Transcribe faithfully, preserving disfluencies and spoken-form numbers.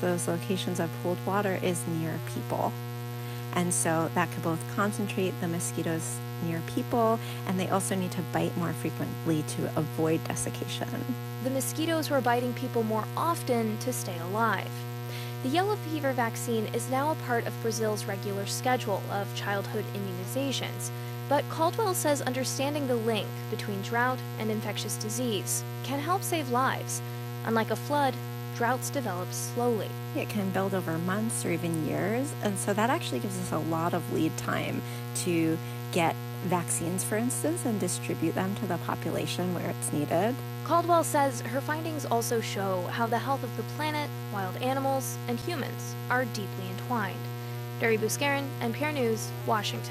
those locations of pooled water is near people. And so that could both concentrate the mosquitoes near people, and they also need to bite more frequently to avoid desiccation. The mosquitoes were biting people more often to stay alive. The yellow fever vaccine is now a part of Brazil's regular schedule of childhood immunizations, but Caldwell says understanding the link between drought and infectious disease can help save lives. Unlike a flood, droughts develop slowly. It can build over months or even years, and so that actually gives us a lot of lead time to get vaccines, for instance, and distribute them to the population where it's needed. Caldwell says her findings also show how the health of the planet, wild animals, and humans are deeply entwined. Duri Buscarin, N P R News, Washington.